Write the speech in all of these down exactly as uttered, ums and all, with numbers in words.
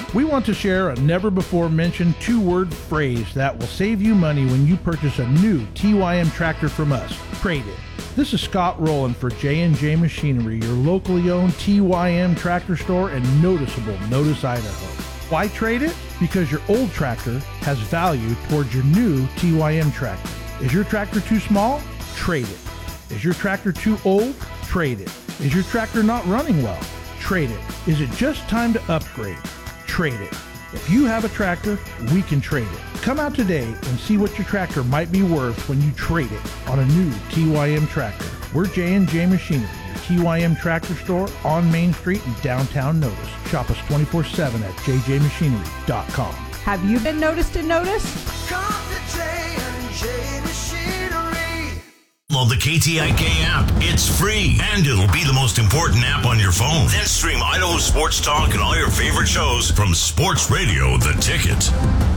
We want to share a never-before-mentioned two-word phrase that will save you money when you purchase a new T Y M tractor from us. Trade it. This is Scott Rowland for J and J Machinery, your locally owned T Y M tractor store in noticeable Notice, Idaho. Why trade it? Because your old tractor has value towards your new T Y M tractor. Is your tractor too small? Trade it. Is your tractor too old? Trade it. Is your tractor not running well? Trade it. Is it just time to upgrade? Trade it. If you have a tractor, we can trade it. Come out today and see what your tractor might be worth when you trade it on a new T Y M tractor. We're J and J Machinery, your T Y M tractor store on Main Street in downtown Notice. Shop us twenty-four seven at j j machinery dot com. Have you been noticed in Notice? Come to J and J Machinery. Download the K T I K app. It's free, and it'll be the most important app on your phone. Then stream Idaho Sports Talk and all your favorite shows from Sports Radio The Ticket.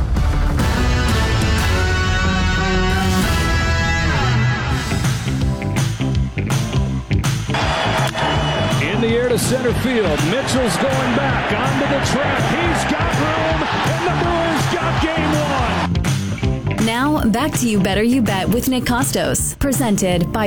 In the air to center field. Mitchell's going back onto the track. He's got room, and the Brewers got game one. Now, back to You Better You Bet with Nick Costos, presented by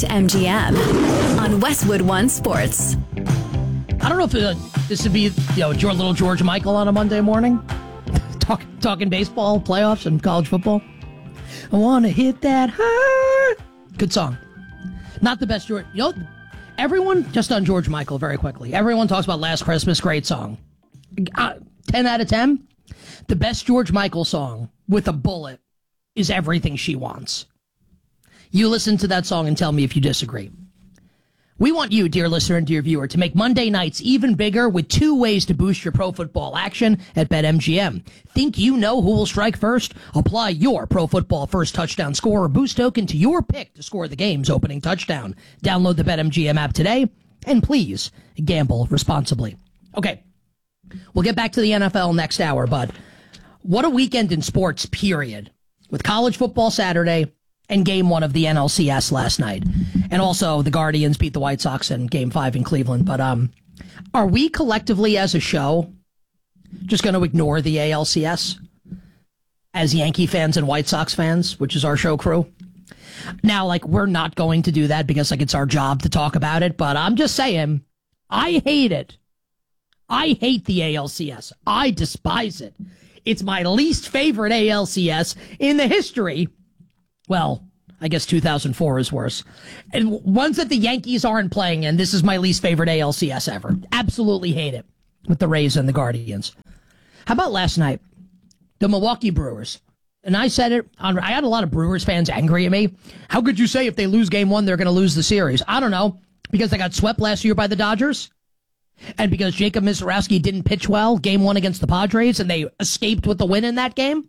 BetMGM on Westwood One Sports. I don't know if uh, this would be, you know, your little George Michael on a Monday morning, Talk, talking baseball, playoffs, and college football. I want to hit that high. Good song. Not the best George. You know, everyone, just on George Michael very quickly, everyone talks about Last Christmas, great song. Uh, ten out of ten. The best George Michael song with a bullet is Everything She Wants. You listen to that song and tell me if you disagree. We want you, dear listener and dear viewer, to make Monday nights even bigger with two ways to boost your pro football action at BetMGM. Think you know who will strike first? Apply your pro football first touchdown scorer boost token to your pick to score the game's opening touchdown. Download the BetMGM app today, and please gamble responsibly. Okay, we'll get back to the N F L next hour, but what a weekend in sports, period. With college football Saturday and game one of the N L C S last night. And also the Guardians beat the White Sox in game five in Cleveland. But um, are we collectively as a show just going to ignore the A L C S as Yankee fans and White Sox fans, which is our show crew? Now, like, we're not going to do that because, like, it's our job to talk about it. But I'm just saying, I hate it. I hate the A L C S. I despise it. It's my least favorite A L C S in the history. Well, I guess two thousand four is worse. And ones that the Yankees aren't playing in, this is my least favorite A L C S ever. Absolutely hate it with the Rays and the Guardians. How about last night? The Milwaukee Brewers. And I said it, on, I had a lot of Brewers fans angry at me. How could you say if they lose game one, they're going to lose the series? I don't know. Because they got swept last year by the Dodgers? And because Jacob Misiorowski didn't pitch well game one against the Padres and they escaped with the win in that game?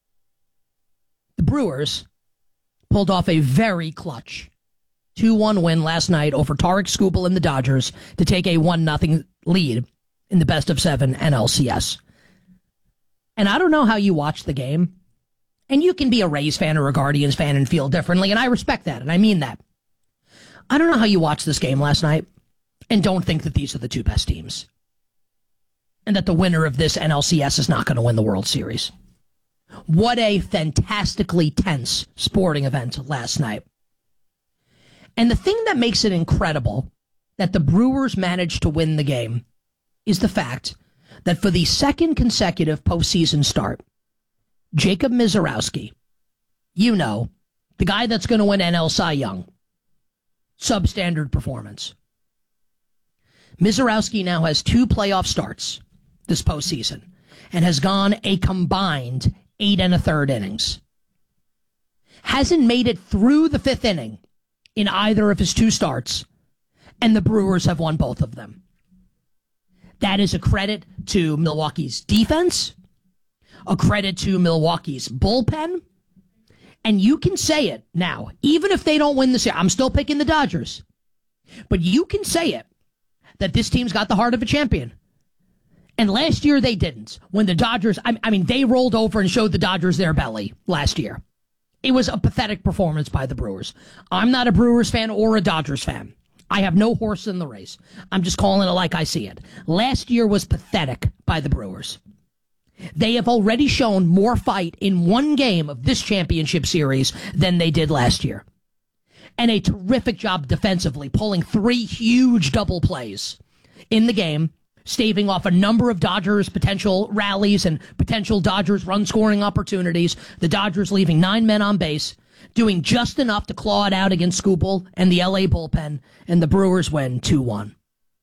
The Brewers pulled off a very clutch two one win last night over Tarek Skubal and the Dodgers to take a one nothing lead in the best of seven N L C S. And I don't know how you watch the game. And you can be a Rays fan or a Guardians fan and feel differently, and I respect that, and I mean that. I don't know how you watched this game last night and don't think that these are the two best teams. And that the winner of this N L C S is not going to win the World Series. What a fantastically tense sporting event last night. And the thing that makes it incredible that the Brewers managed to win the game is the fact that for the second consecutive postseason start, Jacob Misiorowski, you know, the guy that's going to win N L Cy Young, substandard performance. Misiorowski now has two playoff starts this postseason and has gone a combined eight and a third innings. Hasn't made it through the fifth inning in either of his two starts, and the Brewers have won both of them. That is a credit to Milwaukee's defense, a credit to Milwaukee's bullpen, and you can say it now, even if they don't win this year. I'm still picking the Dodgers, but you can say it, that this team's got the heart of a champion. And last year they didn't. When the Dodgers, I, I mean, they rolled over and showed the Dodgers their belly last year. It was a pathetic performance by the Brewers. I'm not a Brewers fan or a Dodgers fan. I have no horse in the race. I'm just calling it like I see it. Last year was pathetic by the Brewers. They have already shown more fight in one game of this championship series than they did last year. And a terrific job defensively, pulling three huge double plays in the game, staving off a number of Dodgers potential rallies and potential Dodgers run scoring opportunities. The Dodgers leaving nine men on base, doing just enough to claw it out against Skubal and the L A bullpen, and the Brewers win two one.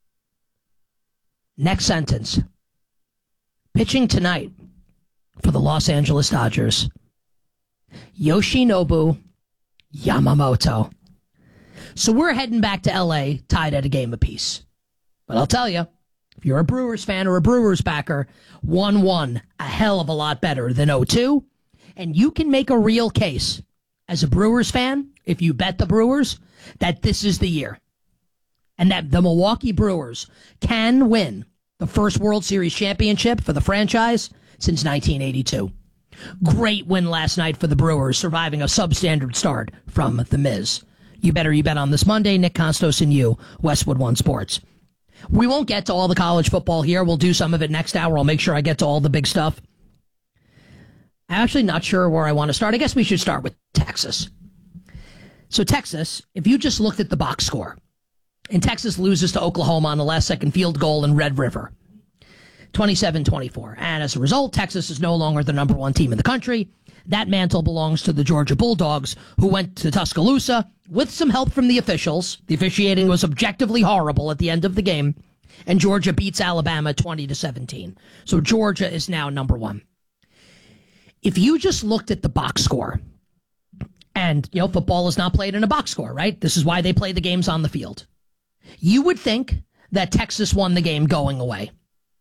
Next sentence. Pitching tonight for the Los Angeles Dodgers, Yoshinobu Yamamoto. So we're heading back to L A tied at a game apiece. But I'll tell you, if you're a Brewers fan or a Brewers backer, one one, a hell of a lot better than oh two. And you can make a real case as a Brewers fan, if you bet the Brewers, that this is the year. And that the Milwaukee Brewers can win the first World Series championship for the franchise since nineteen eighty-two. Great win last night for the Brewers, surviving a substandard start from The Miz. You better you bet on this Monday. Nick Costos and you, Westwood One Sports. We won't get to all the college football here. We'll do some of it next hour. I'll make sure I get to all the big stuff. I'm actually not sure where I want to start. I guess we should start with Texas. So Texas, if you just looked at the box score, and Texas loses to Oklahoma on the last second field goal in Red River, twenty-seven twenty-four. And as a result, Texas is no longer the number one team in the country. That mantle belongs to the Georgia Bulldogs, who went to Tuscaloosa with some help from the officials. The officiating was objectively horrible at the end of the game, and Georgia beats Alabama twenty to seventeen. So Georgia is now number one. If you just looked at the box score, and, you know, football is not played in a box score, right? This is why they play the games on the field. You would think that Texas won the game going away.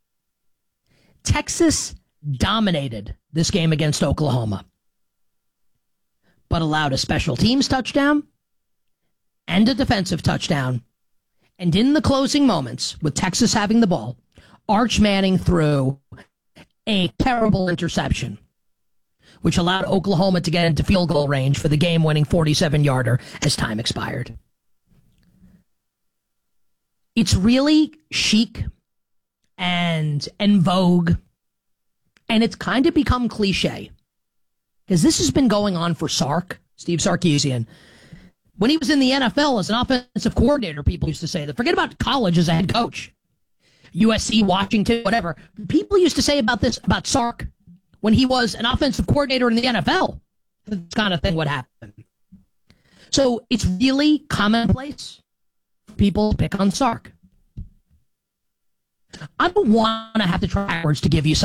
Texas dominated this game against Oklahoma, but allowed a special teams touchdown and a defensive touchdown. And in the closing moments, with Texas having the ball, Arch Manning threw a terrible interception, which allowed Oklahoma to get into field goal range for the game-winning forty-seven-yarder as time expired. It's really chic and en vogue, and it's kind of become cliche, because this has been going on for Sark, Steve Sarkisian. When he was in the N F L as an offensive coordinator, people used to say that. Forget about college as a head coach. U S C, Washington, whatever. People used to say about this, about Sark, when he was an offensive coordinator in the N F L. This kind of thing would happen. So it's really commonplace for people to pick on Sark. I don't want to have to try backwards to give you some